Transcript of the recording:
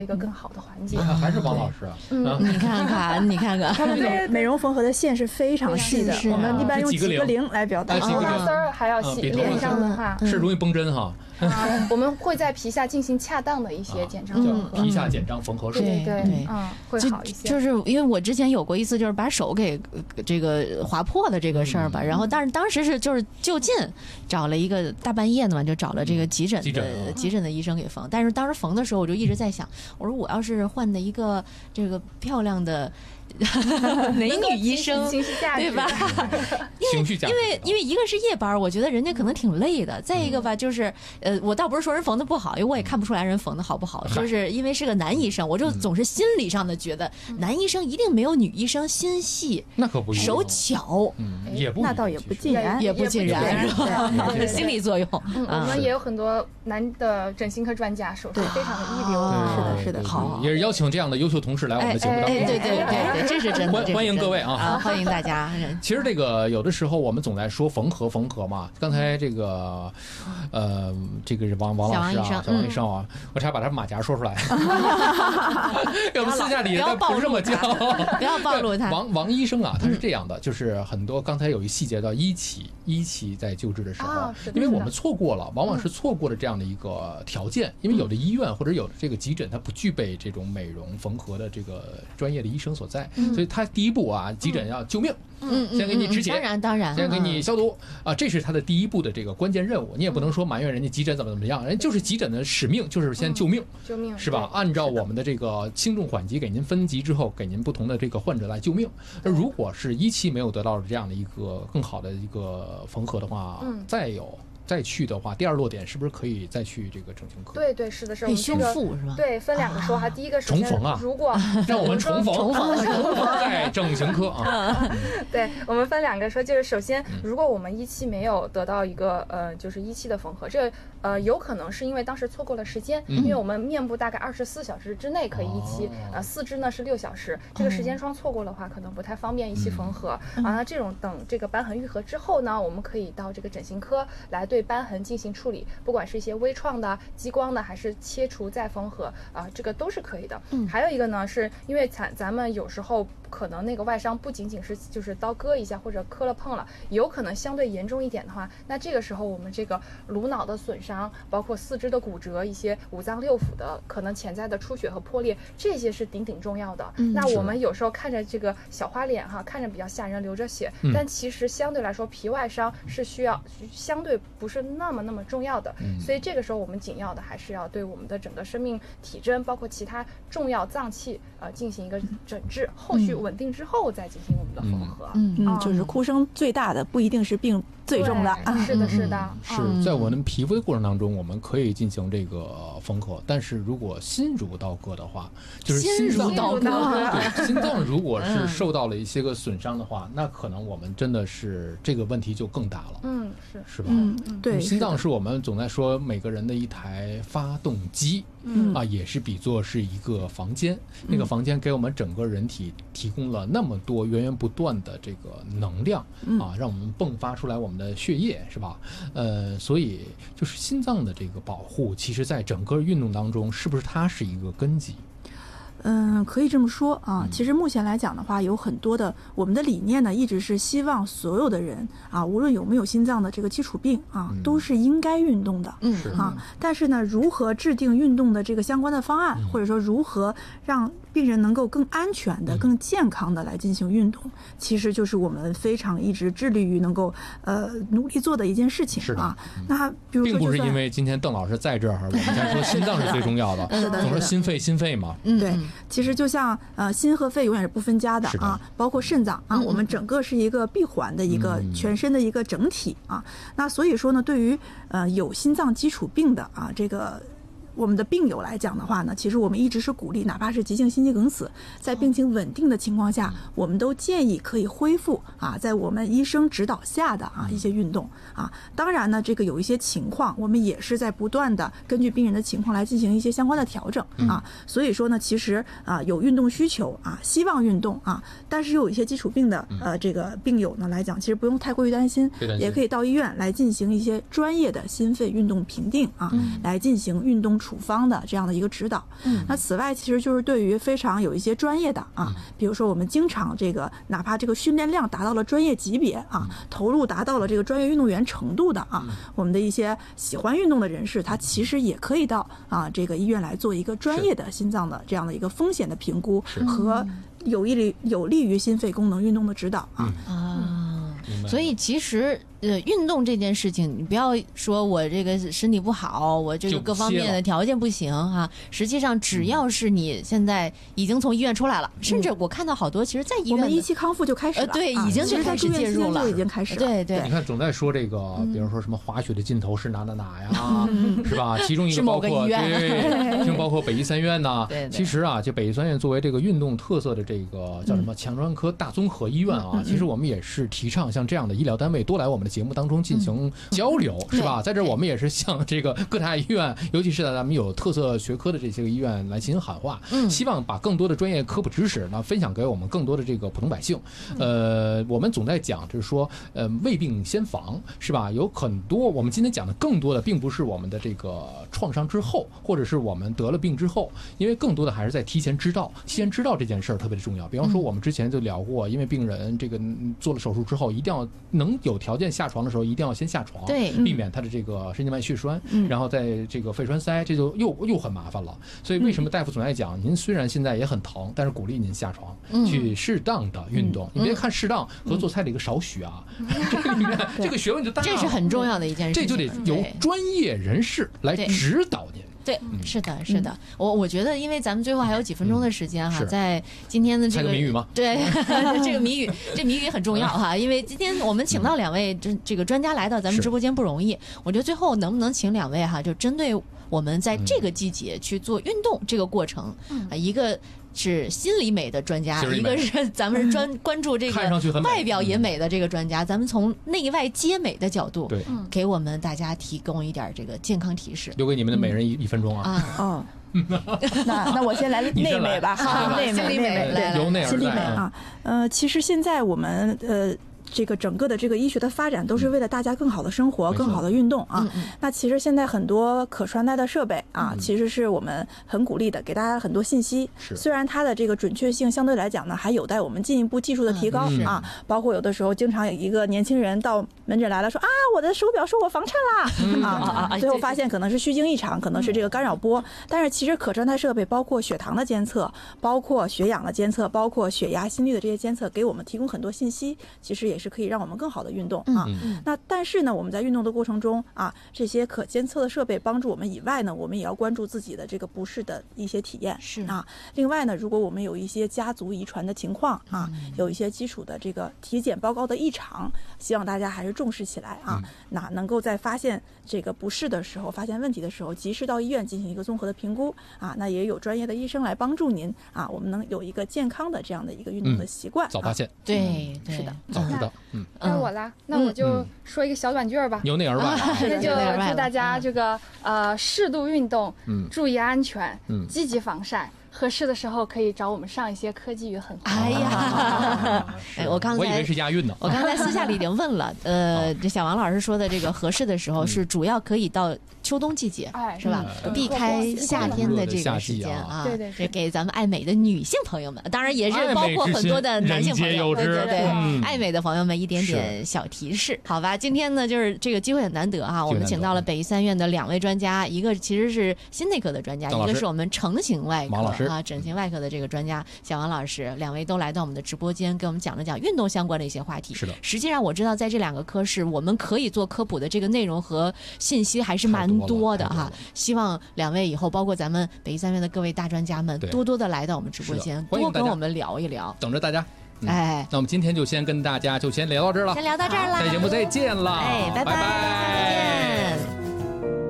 一个更好的环境。 还是王老师啊， 你看看，你看看， 他们美容缝合的线是非常细的，我们一般用几个零来表达。 头发丝儿还要细，脸上的话是容易崩针哈。 我们会在皮下进行恰当的一些减张缝合， 皮下减张缝合术， 对，会好一些。 就是因为我之前有过一次，就是把手给这个划破的这个事儿吧，然后但是当时是就是就近找了一个大半夜的嘛，就找了这个急诊的医生给缝，但是当时缝的时候我就一直在想，我说我要是换的一个这个漂亮的美女医生，对吧？因为一个是夜班，我觉得人家可能挺累的，再一个吧就是我倒不是说人缝的不好，因为我也看不出来人缝的好不好，就是因为是个男医生，我就总是心理上的觉得男医生一定没有女医生心细， 那可不， 手巧， 那倒也不尽然， 也不尽然，是吧？心理作用。 我们也有很多男的整形科专家，手势非常的一流。 是的， 好， 也是邀请这样的优秀同事来我们的节目当中。 对，这是真的， 欢迎各位啊！ 欢迎大家。 其实这个有的时候我们总在说缝合嘛，刚才这个这个是王老师啊，小王医生啊，我差点把他马甲说出来，要不私下里他不是这么叫， 不要暴露他。 王医生啊，他是这样的，就是很多刚才有一细节到一期在救治的时候，因为我们错过了，往往是错过了这样的一个条件，因为有的医院或者有的这个急诊它不具备这种美容缝合的这个专业的医生所在，所以他第一步啊，急诊要救命，先给你止血， 当然， 先给你消毒啊，这是他的第一步的这个关键任务。你也不能说埋怨人家急诊怎么样，人就是急诊的使命就是先救命，是吧？按照我们的这个轻重缓急给您分级之后，给您不同的这个患者来救命。而如果是一期没有得到这样的一个更好的一个缝合的话，再去的话，第二落点是不是可以再去这个整形科？ 对，是的，是可以修复是吧？ 对，分两个说哈。第一个是重缝啊， 如果让我们重缝在整形科啊。 对，我们分两个说，就是首先，如果我们一期没有得到一个就是一期的缝合，这有可能是因为当时错过了时间，因为我们面部大概24小时之内可以一期，四肢呢是6小时，这个时间窗错过的话，可能不太方便一期缝合啊。这种等这个瘢痕愈合之后呢，我们可以到这个整形科来对瘢痕进行处理，不管是一些微创的、激光的，还是切除再缝合啊，这个都是可以的。还有一个呢，是因为咱们有时候可能那个外伤不仅仅是就是刀割一下或者磕了碰了，有可能相对严重一点的话，那这个时候我们这个颅脑的损伤，包括四肢的骨折，一些五脏六腑的可能潜在的出血和破裂，这些是顶重要的。那我们有时候看着这个小花脸哈，看着比较吓人，流着血，但其实相对来说皮外伤是需要相对不是那么重要的，所以这个时候我们紧要的还是要对我们的整个生命体征，包括其他重要脏器进行一个诊治，后续稳定之后再进行我们的缝合。 就是哭声最大的不一定是病最重的。 是的，是在我们皮肤的过程当中，我们可以进行这个缝合，但是如果心如刀割的话，就是心脏刀割， 对，心脏如果是受到了一些个损伤的话，那可能我们真的是这个问题就更大了。是吧？ 对， 心脏是我们总在说每个人的一台发动机，也是比作是一个房间，那个房间给我们整个人体提供了那么多源源不断的这个能量啊，让我们迸发出来我们的血液，是吧？所以就是心脏的这个保护，其实在整个运动当中，是不是它是一个根基？ 可以这么说啊。其实目前来讲的话，有很多的我们的理念呢，一直是希望所有的人啊，无论有没有心脏的这个基础病啊，都是应该运动的。但是呢，如何制定运动的这个相关的方案，或者说如何让病人能够更安全的、更健康的来进行运动，其实就是我们非常一直致力于能够努力做的一件事情啊。那比如说， 并不是因为今天邓老师在这儿，我们才说心脏是最重要的，总说心肺嘛。 对，其实就像心和肺永远是不分家的啊，包括肾脏啊，我们整个是一个闭环的一个全身的一个整体啊。那所以说呢，对于有心脏基础病的啊这个我们的病友来讲的话呢，其实我们一直是鼓励，哪怕是急性心肌梗死，在病情稳定的情况下，我们都建议可以恢复在我们医生指导下的一些运动啊。当然呢，这个有一些情况，我们也是在不断的根据病人的情况来进行一些相关的调整啊。所以说呢，其实有运动需求希望运动但是有一些基础病的这个病友呢来讲，其实不用太过于担心，也可以到医院来进行一些专业的心肺运动评定来进行运动处方的这样的一个指导。那此外，其实就是对于非常有一些专业的比如说我们经常这个哪怕这个训练量达到了专业级别投入达到了这个专业运动员程度的我们的一些喜欢运动的人士，他其实也可以到这个医院来做一个专业的心脏的这样的一个风险的评估和有利于心肺功能运动的指导所以其实运动这件事情，你不要说我这个身体不好，我这个各方面的条件不行实际上只要是你现在已经从医院出来了，甚至我看到好多其实在医院我们一期康复就开始了， 对，已经就开始介入了， 已经开始了。 对， 你看总在说这个，比如说什么滑雪的尽头是哪呀，是吧？其中一个包括其中包括北医三院呐。其实就北医三院作为这个运动特色的这个叫什么强专科大综合医院其实我们也是提倡像这样的医疗单位多来我们的节目当中进行交流，是吧？在这我们也是向这个各大医院，尤其是咱们有特色学科的这些个医院来进行喊话，希望把更多的专业科普知识呢分享给我们更多的这个普通百姓。我们总在讲就是说未病先防，是吧？有很多我们今天讲的更多的并不是我们的这个创伤之后，或者是我们得了病之后，因为更多的还是在提前知道这件事儿特别的重要。比方说我们之前就聊过，因为病人这个做了手术之后，一定要能有条件下床的时候，一定要先下床， 对， 避免他的这个神经脉血栓，然后在这个肺栓塞，这就又很麻烦了。所以为什么大夫总爱讲，您虽然现在也很疼，但是鼓励您下床去适当的运动。你别看适当和做菜的一个少许这里面这个学问就大了， 这是很重要的一件事情， 这就得由专业人士来指导您。 对，是的，我觉得，因为咱们最后还有几分钟的时间在今天的这个谜语吗？ 对，这个谜语很重要因为今天我们请到两位这个专家来到咱们直播间不容易，我觉得最后能不能请两位就针对我们在这个季节去做运动这个过程一个是心理美的专家，一个是咱们关注这个外表也美的这个专家，咱们从内外皆美的角度，给我们大家提供一点这个健康提示。 留给你们的每人1分钟那我先来内美吧，内美由内而外其实现在我们这个整个的这个医学的发展都是为了大家更好的生活，更好的运动那其实现在很多可穿戴的设备其实是我们很鼓励的，给大家很多信息。虽然它的这个准确性相对来讲呢，还有待我们进一步技术的提高包括有的时候经常有一个年轻人到门诊来了，说我的手表说我房颤啦最后发现可能是虚惊一场，可能是这个干扰波。但是其实可穿戴设备包括血糖的监测，包括血氧的监测，包括血压、心率的这些监测，给我们提供很多信息，其实也是可以让我们更好的运动那但是呢，我们在运动的过程中这些可监测的设备帮助我们以外呢，我们也要关注自己的这个不适的一些体验另外呢，如果我们有一些家族遗传的情况有一些基础的这个体检报告的异常，希望大家还是重视起来那能够在发现这个不适的时候，发现问题的时候，及时到医院进行一个综合的评估那也有专业的医生来帮助您我们能有一个健康的这样的一个运动的习惯早发现对， 是的， 早知道该我啦，那我就说一个小短句吧， 由内而外那就祝大家这个适度运动注意安全积极防晒，合适的时候可以找我们上一些科技与很好。 我以为是押韵呢。 我刚才私下里已经问了，这小王老师说的这个合适的时候是主要可以到秋冬季节，是吧？避开夏天的这个时间对， 给咱们爱美的女性朋友们，当然也是包括很多的男性朋友，对，爱美的朋友们一点点小提示，好吧？今天呢，就是这个机会很难得我们请到了北医三院的2位专家，一个其实是心内科的专家，一个是我们成形外科整形外科的这个专家小王老师，2位都来到我们的直播间，给我们讲了讲运动相关的一些话题。 是的， 实际上我知道在这2个科室，我们可以做科普的这个内容和信息还是蛮多的希望2位以后，包括咱们北医三院的各位大专家们，多多的来到我们直播间，多跟我们聊一聊， 等着大家。那我们今天就先跟大家就先聊到这儿了， 先聊到这儿了， 下期节目再见了， 拜拜，再见。